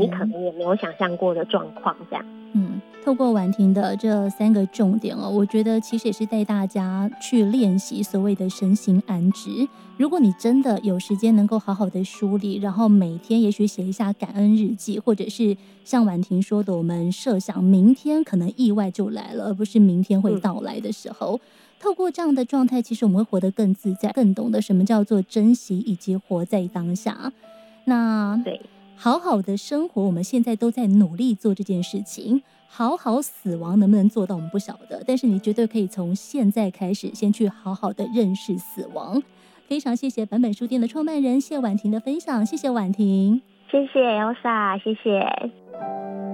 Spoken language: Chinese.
你可能也没有想象过的状况这样。 透过婉婷的这3个重点我觉得其实也是带大家去练习所谓的身心安置。如果你真的有时间能够好好的梳理，然后每天也许写一下感恩日记，或者是像婉婷说的，我们设想明天可能意外就来了，而不是明天会到来的时候，透过这样的状态，其实我们会活得更自在，更懂得什么叫做珍惜以及活在当下。那对， 好好的生活，我们现在都在努力做这件事情。好好死亡能不能做到我们不晓得，但是你绝对可以从现在开始先去好好的认识死亡。非常谢谢版本书店的创办人谢婉婷的分享，谢谢婉婷。 谢谢 Elsa， 谢谢。